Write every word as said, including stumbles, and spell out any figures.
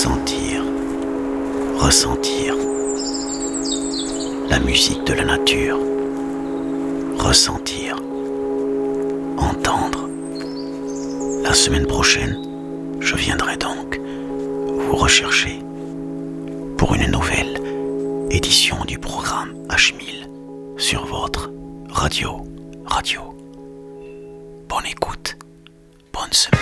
sentir, ressentir la musique de la nature, ressentir, entendre. La semaine prochaine, je viendrai donc vous rechercher pour une nouvelle édition du programme H mille sur votre radio, radio. Bonne écoute, bonne semaine.